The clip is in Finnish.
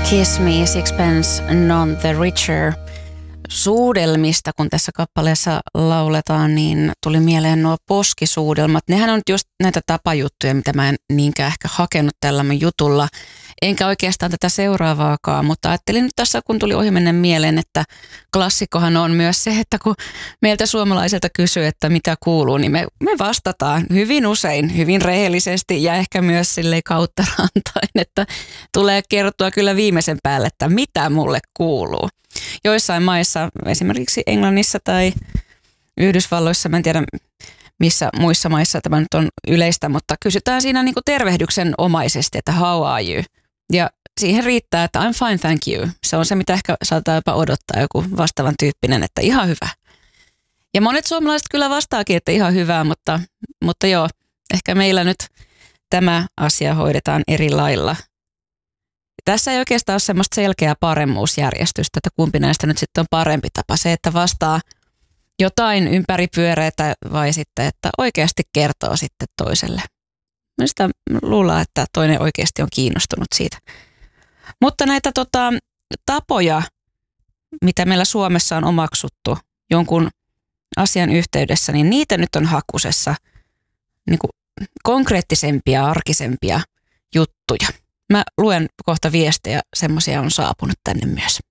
Kiss Me, Sixpence None the Richer. Suudelmista, kun tässä kappaleessa lauletaan, niin tuli mieleen nuo poskisuudelmat. Nehän on just näitä tapajuttuja, mitä mä en niinkään ehkä hakenut tällä mun jutulla. Enkä oikeastaan tätä seuraavaakaan, mutta ajattelin nyt tässä, kun tuli ohimennen mieleen, että klassikkohan on myös se, että kun meiltä suomalaiselta kysyy, että mitä kuuluu, niin me vastataan hyvin usein, hyvin rehellisesti ja ehkä myös silleen kautta rantain, että tulee kertoa kyllä viimeisen päälle, että mitä mulle kuuluu. Joissain maissa, esimerkiksi Englannissa tai Yhdysvalloissa, mä en tiedä missä muissa maissa tämä nyt on yleistä, mutta kysytään siinä niin kuin tervehdyksen omaisesti, että how are you? Ja siihen riittää, että I'm fine, thank you. Se on se, mitä ehkä saattaa jopa odottaa, joku vastaavan tyyppinen, että ihan hyvä. Ja monet suomalaiset kyllä vastaakin, että ihan hyvää, mutta joo, ehkä meillä nyt tämä asia hoidetaan eri lailla. Tässä ei oikeastaan ole semmoista selkeää paremmuusjärjestystä, että kumpi näistä nyt sitten on parempi tapa. Se, että vastaa jotain ympäripyöreitä vai sitten, että oikeasti kertoo sitten toiselle. Sitä luullaan, että toinen oikeasti on kiinnostunut siitä. Mutta näitä tapoja, mitä meillä Suomessa on omaksuttu jonkun asian yhteydessä, niin niitä nyt on hakusessa niin kuin konkreettisempia, arkisempia juttuja. Mä luen kohta viestejä, semmoisia on saapunut tänne myös.